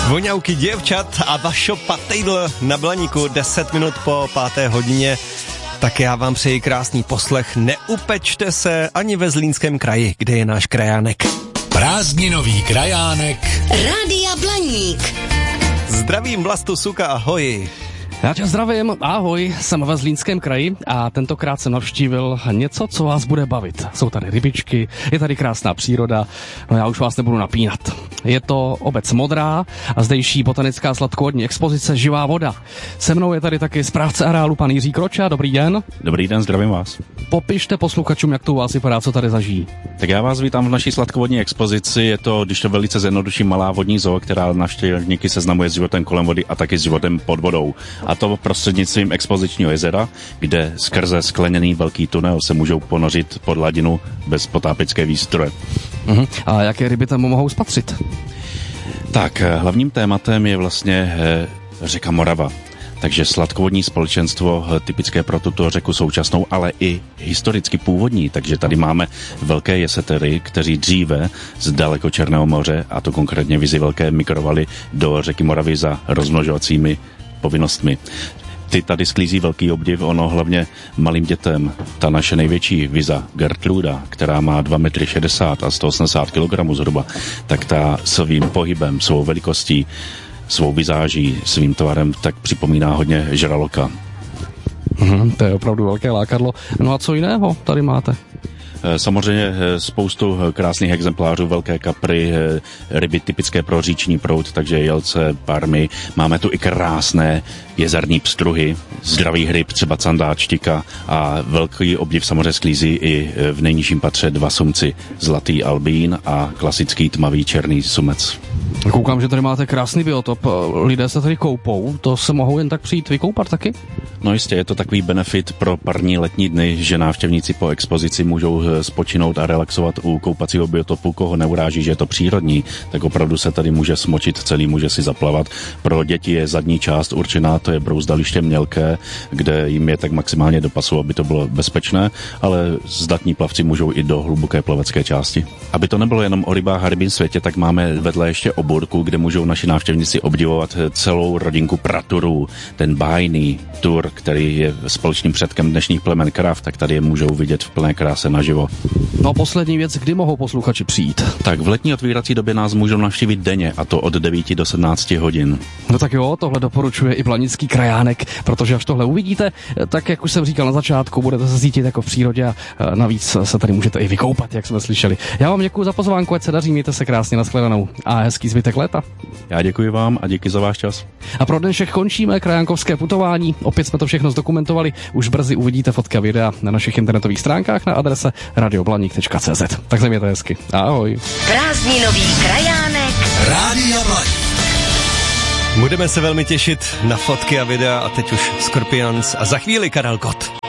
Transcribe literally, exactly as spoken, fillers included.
Voňavky děvčat a Vašo Patejdl na Blaníku deset minut po páté hodině. Tak já vám přeji krásný poslech. Neupečte se ani ve Zlínském kraji, kde je náš krajánek. Prázdninový krajánek Rádia Blaník. Zdravím Vlastu Suka, ahoj. Já tě zdravím, ahoj, jsem ve Zlínském kraji a tentokrát jsem navštívil něco, co vás bude bavit. Jsou tady rybičky, je tady krásná příroda, no já už vás nebudu napínat. Je to obec Modrá a zdejší botanická sladkovodní expozice Živá voda. Se mnou je tady taky správce areálu pan Jiří Kroča, dobrý den. Dobrý den, zdravím vás. Popište posluchačům, jak to u vás vypadá, co tady zažijí. Tak já vás vítám v naší sladkovodní expozici, je to, když to velice zjednoduším, malá vodní zoo, která navštěvníky seznamuje s životem kolem vody a taky s životem pod vodou. A to prostřednictvím expozičního jezera, kde skrze skleněný velký tunel se můžou ponořit pod hladinu bez potápěčské výstroje. Uh-huh. A jaké ryby tam mohou spatřit? Tak, hlavním tématem je vlastně řeka Morava. Takže sladkovodní společenstvo, typické pro tuto řeku současnou, ale i historicky původní. Takže tady máme velké jesetery, kteří dříve z daleko Černého moře, a to konkrétně vizi velké, migrovali do řeky Moravy za rozmnožovacími povinnostmi. Ty tady sklízí velký obdiv, ono hlavně malým dětem. Ta naše největší viza Gertruda, která má dva metry šedesát a sto osmdesát kilogramů zhruba, tak ta svým pohybem, svou velikostí, svou vizáží, svým tvarem, tak připomíná hodně žraloka. Hmm, to je opravdu velké lákadlo. No a co jiného tady máte? Samozřejmě spoustu krásných exemplářů, velké kapry, ryby typické pro říční proud, takže jelce, parmy. Máme tu i krásné jezerní pstruhy, zdravý ryb, třeba candáčtika, a velký obdiv samozřejmě sklízí i v nejnižším patře dva sumci, zlatý albín a klasický tmavý černý sumec. Koukám, že tady máte krásný biotop. Lidé se tady koupou, to se mohou jen tak přijít vykoupat taky? No jistě, je to takový benefit pro parní letní dny, že návštěvníci po expozici můžou spočinout a relaxovat u koupacího biotopu. Koho neuráží, že je to přírodní, tak opravdu se tady může smočit celý, může si zaplavat. Pro děti je zadní část určená, to je brouzdaliště mělké, kde jim je tak maximálně do pasu, aby to bylo bezpečné, ale zdatní plavci můžou i do hluboké plavecké části. Aby to nebylo jenom o rybách a rybím světě, tak máme vedle ještě oburku, kde můžou naši návštěvníci obdivovat celou rodinku praturů. Ten bájný tur, který je společným předkem dnešních plemen krav, tak tady je můžou vidět v plné kráse naživo. No a poslední věc, kdy mohou posluchači přijít? Tak v letní otvírací době nás můžou navštívit denně, a to od devíti do sedmnácti hodin. No tak jo, tohle doporučuje i Blanický krajánek, protože až tohle uvidíte, tak jak už jsem říkal na začátku, budete se cítit jako v přírodě a navíc se tady můžete i vykoupat, jak jsme slyšeli. Já vám děkuji za pozvánku, ať se daří, mějte se krásně, nashledanou a hezký zbytek léta. Já děkuji vám a díky za váš čas. A pro dnešek končíme krajánkovské putování. Opět jsme to všechno zdokumentovali. Už brzy uvidíte fotky a videa na našich internetových stránkách na adrese radio blaník tečka cé zet. Tak se mějte hezky. Ahoj. Prázdninový krajánek Rádia Blaník. Budeme se velmi těšit na fotky a videa a teď už Scorpions a za chvíli Karel Gott.